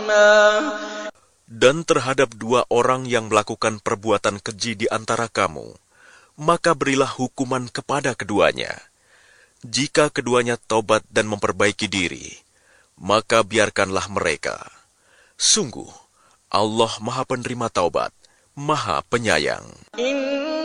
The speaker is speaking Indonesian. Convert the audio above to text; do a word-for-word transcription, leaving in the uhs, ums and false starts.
Dan terhadap dua orang yang melakukan perbuatan keji di antara kamu, maka berilah hukuman kepada keduanya. Jika keduanya taubat dan memperbaiki diri, maka biarkanlah mereka. Sungguh, Allah Maha Penerima Taubat, Maha Penyayang.